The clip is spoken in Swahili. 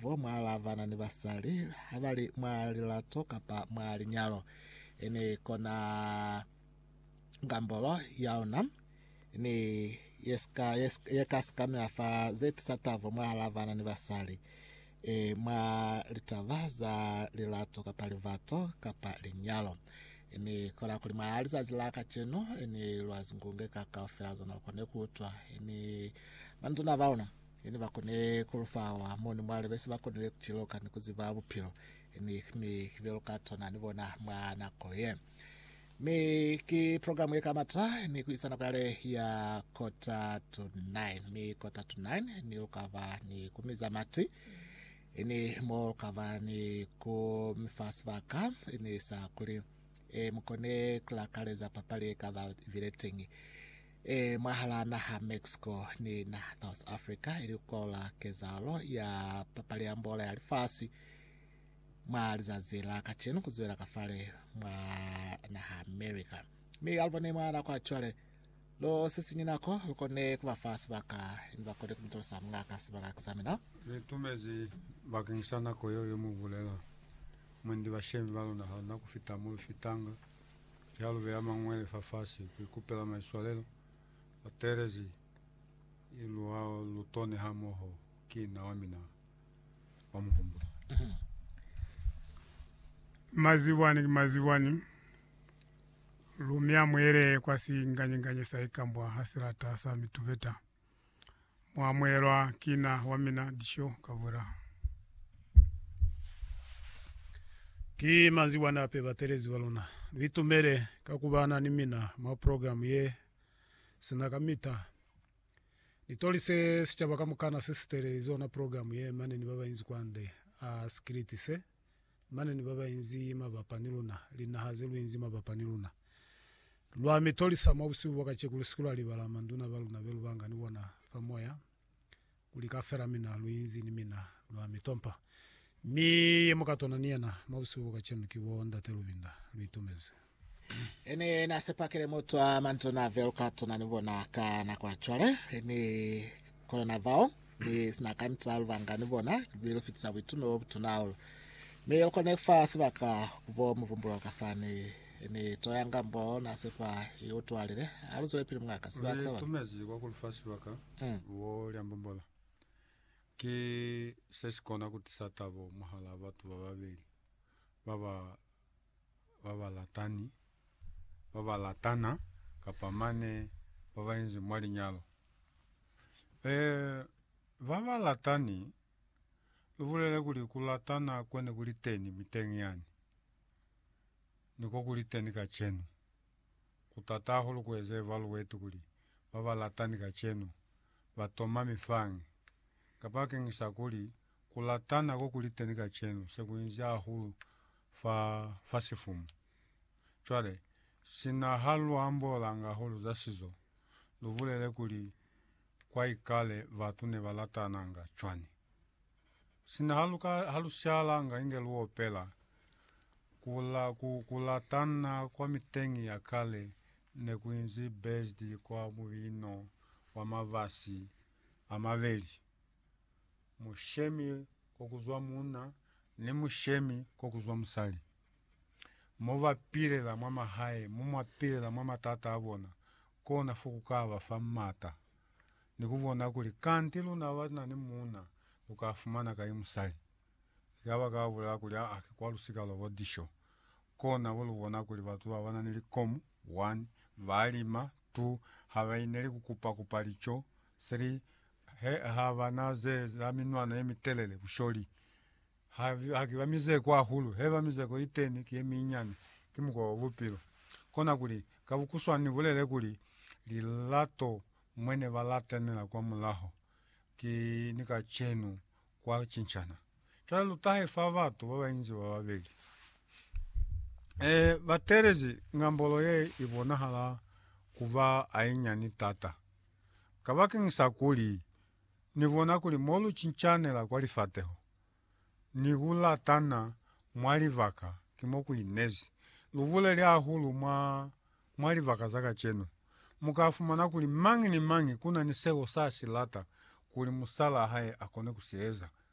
Satavo mwalavana ni basali habali mwalilatoka pa mwalinyalo ene kona ngambolo yaona ni yekaskame afa zeti Satavo mwalavana ni basali mwalitavaza lilatoka pa livato kapa linyalo ini kora kuli maaliza zilaka cheno ini lwazungunge kaka oferazo na kone kutwa ini mantuna vauna ini bakone kurufawa moni mwale besi bakone kuchiloka ni kuziva bupiro ini mi kiveloka tona nibona mwana koye mi ki programu yekamata ni kuisana kale ya kota to 9 mi kota to 9 ni ukava ni kumiza mati ini mo kava ni kumfasvaka ini sa kuli mkone kula kale za papali kava viletingi mahala na ha Mexico ni na South Africa ili kola kezalo ya papali ambola ya lifasi mwalizazila kachenu kuzuela kafale mwa na ha America mi albone mwana kwa chole lo sisi ninako lukone kuwa fasi baka inibakone kumtorosa mngaka sibaka kisamina tumezi bakingsana koyo yomuvulela mwendi bashemi balona na kufita mulu fitanga yalo ve amangwele fafasi kupela maiswalelo aterezi iluao lutone hamoho kina wamina wamuvumbula maziwani lumia mwere kwa si nganye saikambwa hasirata sami tuveta mwamwerwa kina wamina disho kavura ki maziwani ape baterezi walona vitumere kakubana nimina ma program ye sinakamita nitolise sichaba mukana sister zona program ye mane ni baba inzi kwande skritise mane ni baba inzi mabapaniluna lina hazelu inzi mabapaniluna lwa mitolisa mabusu wakache kulisikula libala manduna baluna belubanga ni bona famoya kulikafera mina luinzi ni mina lwa mitompa mi mukatona niana mabusu wakache mkiwonda telubinda luitumeze ene nasepakele moto wa mantona velukato na nibona kana kwa chwale ene korona vao ni sinakamta alvanga nibona bilofitsa witume wobutunaulo me yokone fasi baka kuvo muvumbula kafani ene toyanga mbo nasepa yotwalire aluzole pili mwaka sibaka sawa tumezi kwa kulfasi baka wo lyambombola ki sesikona kuti Satavo mahala batu bababeli baba latana kapamane baba inzi mwali nyalo baba latani luvulele kuli kulatana kwene kuliteni mitengi yani niko kuliteni kachenu kutatahulu kweze valu wetu kuli baba latani kachenu batoma mifangi kapake ngisakuli kulatana ko kuliteni kachenu sekuinja hulu fasifumu chwale sina halu ambola nga hulu zasizo luvulele kuli kwa ikale vatune valatana nga chwani sina halu siala nga ingelu opela kulatana kwa mitengi ya kale ne kuinzi based kwa muino wa mavasi amaveli mushemi kokuzwa muna ne mushemi kokuzwa musali mova pile la mama hae muma pile la mama tata avona kona fukukava famata nikuvona kuli kantilu na wana ni muna ukafumana kai musali yaba kavula kuli kwa lusika lo disho kona voluvona kuli watu wana nilikomu 1 valima 2 havaineli kukupa kupalicho 3 havana ze zaminwana emitelele kusholi hakivamize kwa hulu hevamize ko iteni kieminyani kimuko vupilo kona kuli kavukuswani vulele kuli lilato mwene valatenela kwa mulaho ki nika chenu kwa chinchana chala lutahe favatu baba inzi bababeli baterezi ngambolo ye ibona hala kuva ainyani tata kabaki ngisakuli nivona kuli molu chinchanela kwa lifateho nigula tana mwali vaka kimoku inezi luvule lia hulu mwali vaka zaka chenu mukafumana kuli mangi ni mangi kuna nisego saa silata kuli musala hae akone kusieza